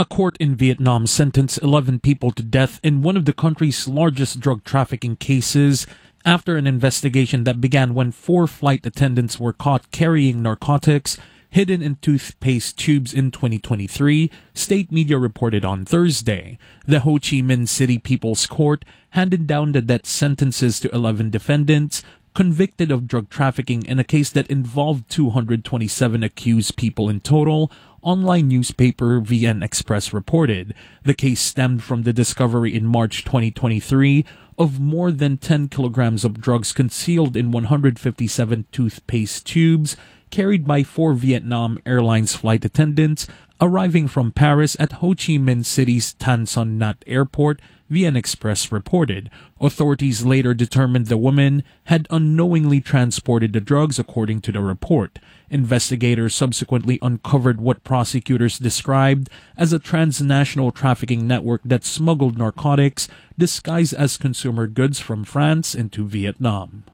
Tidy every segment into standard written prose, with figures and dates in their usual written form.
A court in Vietnam sentenced 11 people to death in one of the country's largest drug trafficking cases after an investigation that began when 4 flight attendants were caught carrying narcotics hidden in toothpaste tubes in 2023, state media reported on Thursday. The Ho Chi Minh City People's Court handed down the death sentences to 11 defendants convicted of drug trafficking in a case that involved 227 accused people in total, online newspaper VN Express reported. The case stemmed from the discovery in March 2023 of more than 10 kilograms of drugs concealed in 157 toothpaste tubes carried by 4 Vietnam Airlines flight attendants arriving from Paris at Ho Chi Minh City's Tan Son Nhat Airport, VN Express reported. Authorities later determined the women had unknowingly transported the drugs, according to the report. Investigators subsequently uncovered what prosecutors described as a transnational trafficking network that smuggled narcotics disguised as consumer goods from France into Vietnam.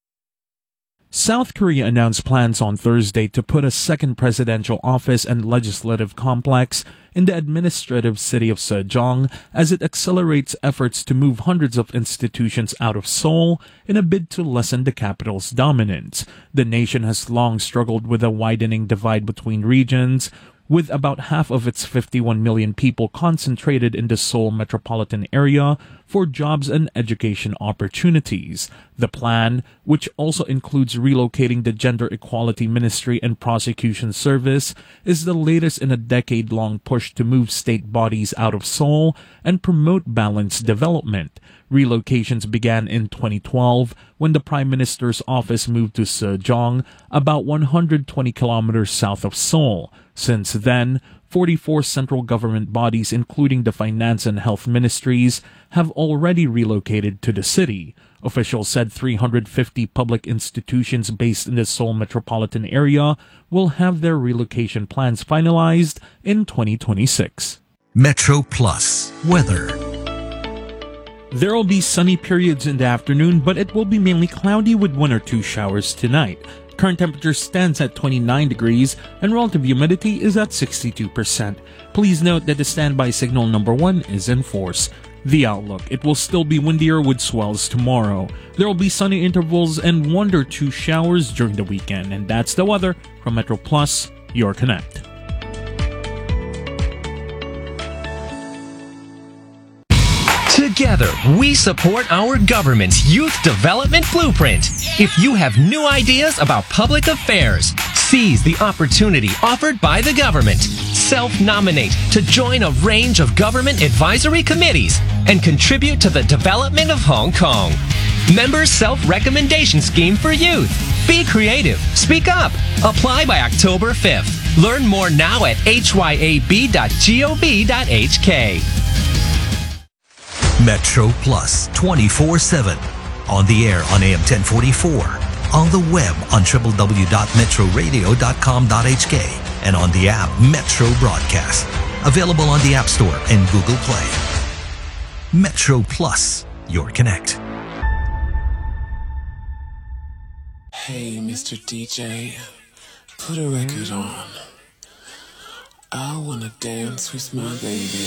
South Korea announced plans on Thursday to put a second presidential office and legislative complex in the administrative city of Sejong as it accelerates efforts to move hundreds of institutions out of Seoul in a bid to lessen the capital's dominance. The nation has long struggled with a widening divide between regions, with about half of its 51 million people concentrated in the Seoul metropolitan area for jobs and education opportunities. The plan, which also includes relocating the Gender Equality Ministry and Prosecution Service, is the latest in a decade-long push to move state bodies out of Seoul and promote balanced development. Relocations began in 2012 when the Prime Minister's office moved to Sejong, about 120 kilometers south of Seoul. Since then, 44 central government bodies, including the finance and health ministries, have already relocated to the city. Officials said 350 public institutions based in the Seoul metropolitan area will have their relocation plans finalized in 2026. Metro Plus weather. There will be sunny periods in the afternoon, but it will be mainly cloudy with 1 or 2 showers tonight. Current temperature stands at 29 degrees and relative humidity is at 62%. Please note that the standby signal number 1 is in force. The outlook: it will still be windier with swells tomorrow. There will be sunny intervals and 1 or 2 showers during the weekend. And that's the weather from Metro Plus, your connect. Together, we support our government's Youth Development Blueprint. If you have new ideas about public affairs, seize the opportunity offered by the government. Self-nominate to join a range of government advisory committees and contribute to the development of Hong Kong. Members' Self-Recommendation Scheme for Youth. Be creative. Speak up. Apply by October 5th. Learn more now at hyab.gov.hk. Metro Plus 24/7. On the air on AM 1044. On the web on www.metroradio.com.hk. And on the app Metro Broadcast. Available on the App Store and Google Play. Metro Plus, your connect. Hey, Mr. DJ, put a record on. I wanna dance with my baby.